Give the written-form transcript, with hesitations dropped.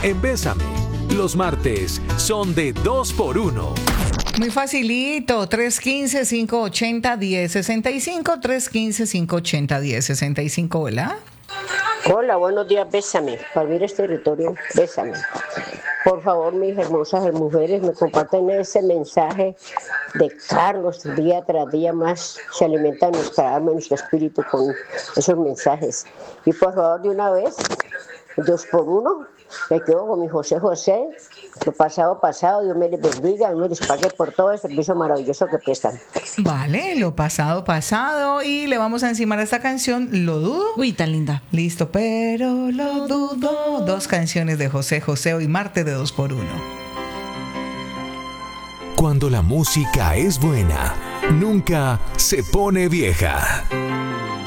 en Bésame. Los martes son de 2x1. Muy facilito, 315-580-1065, 315-580-1065, ¿hola? Hola, buenos días, Bésame. Palmira es territorio, Bésame. Por favor, mis hermosas mujeres, me comparten ese mensaje de Carlos. Día tras día más se alimenta nuestra alma y nuestro espíritu con esos mensajes. Y por favor, de una vez, 2x1, me quedo con mi José José. Lo pasado, Dios me les bendiga y me les pague por todo el servicio maravilloso que prestan. Vale, lo pasado, y le vamos a encimar a esta canción, Lo Dudo. Uy, tan linda. Listo, pero lo dudo. Dos canciones de José José, hoy martes de 2x1. Cuando la música es buena, nunca se pone vieja.